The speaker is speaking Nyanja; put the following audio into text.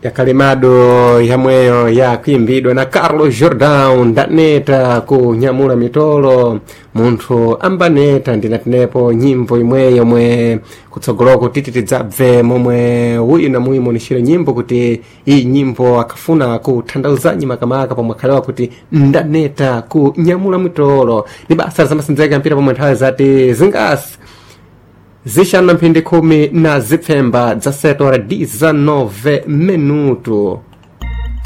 yakalemado yamweyo yakuimbidwa na Carlos Jordão ndaneta kunyamula mitolo munthu ambaneta ndinatinepo nyimbo imwe yomwe kutsogoloko tititidzabve momwe uyu na muyimonishire nyimbo kuti iyi nyimbo akafuna kuthandauzanyi makamaka pomwe akhalewa kuti ndaneta kunyamula mitolo ni basa zamasinzeka mpira pomwe nthawi zati zingasi zixana mphindi 10 na zipfemba dza 7 horas 19 minuto